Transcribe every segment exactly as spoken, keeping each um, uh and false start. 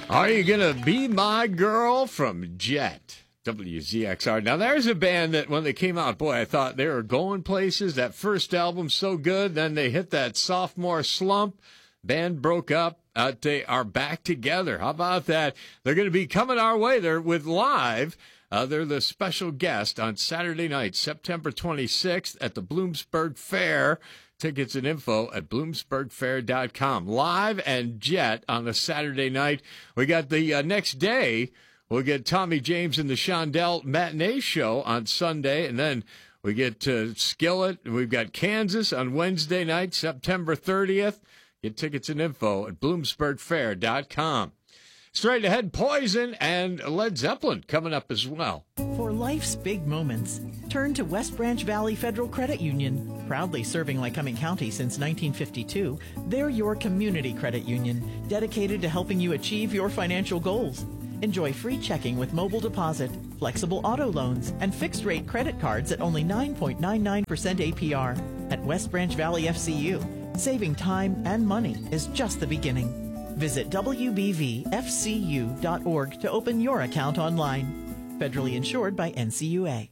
Are You Gonna Be My Girl from Jet, W Z X R. Now, there's a band that when they came out, boy, I thought they were going places. That first album, so good. Then they hit that sophomore slump. Band broke up. Uh, they are back together. How about that? They're going to be coming our way. They're with live. Uh, they're the special guest on Saturday night, September twenty-sixth at the Bloomsburg Fair. Tickets and info at bloomsburg fair dot com. Live and Jet on a Saturday night. We got the uh, next day, we'll get Tommy James and the Shondell Matinee Show on Sunday, and then we get uh, Skillet. We've got Kansas on Wednesday night, September thirtieth. Get tickets and info at bloomsburg fair dot com. Straight ahead, Poison and Led Zeppelin coming up as well. For life's big moments, turn to West Branch Valley Federal Credit Union. Proudly serving Lycoming County since nineteen fifty-two, they're your community credit union, dedicated to helping you achieve your financial goals. Enjoy free checking with mobile deposit, flexible auto loans, and fixed-rate credit cards at only nine point nine nine percent A P R. At West Branch Valley F C U, saving time and money is just the beginning. Visit w b v f c u dot org to open your account online. Federally insured by N C U A.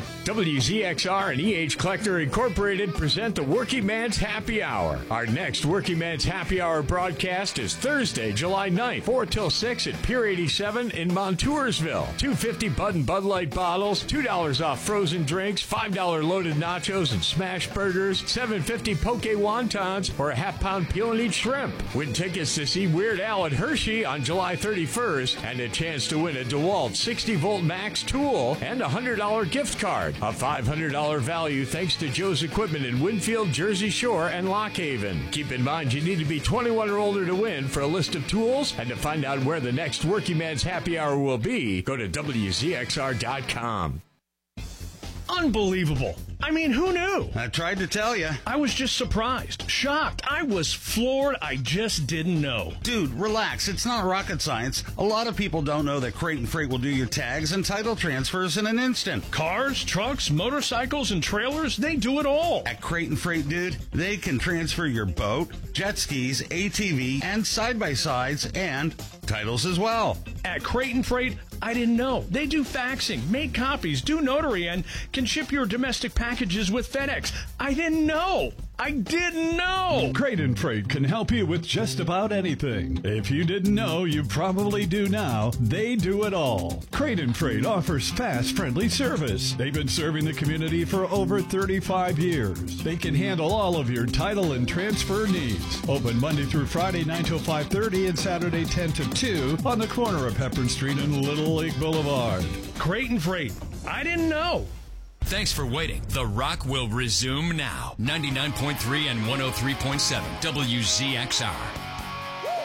W Z X R and E H Collector Incorporated present the Working Man's Happy Hour. Our next Working Man's Happy Hour broadcast is Thursday, July ninth, four till six at Pier eighty-seven in Montoursville. two fifty Bud and Bud Light bottles, two dollars off frozen drinks, five dollars loaded nachos and smash burgers, seven fifty poke wontons, or a half-pound peel-and-eat shrimp. Win tickets to see Weird Al at Hershey on July thirty-first and a chance to win a DeWalt sixty volt max tool and a one hundred dollars gift card. A five hundred dollars value thanks to Joe's Equipment in Winfield, Jersey Shore, and Lock Haven. Keep in mind you need to be twenty-one or older to win. For a list of tools and to find out where the next Working Man's Happy Hour will be, go to w z x r dot com. Unbelievable. I mean, who knew? I tried to tell you. I was just surprised, shocked. I was floored. I just didn't know. Dude, relax. It's not rocket science. A lot of people don't know that Crate and Freight will do your tags and title transfers in an instant. Cars, trucks, motorcycles, and trailers, they do it all. At Crate and Freight, dude, they can transfer your boat, jet skis, A T V, and side-by-sides, and titles as well. At Crate and Freight, I didn't know. They do faxing, make copies, do notary, and can ship your domestic packages with FedEx. I didn't know. I didn't know. Crate and Freight can help you with just about anything. If you didn't know, you probably do now. They do it all. Crate and Freight offers fast, friendly service. They've been serving the community for over thirty-five years. They can handle all of your title and transfer needs. Open Monday through Friday, nine till five thirty, and Saturday, ten to two, on the corner of Pepper Street and Little Lake Boulevard. Crate and Freight. I didn't know. Thanks for waiting. The Rock will resume now. ninety-nine point three and one oh three point seven W Z X R.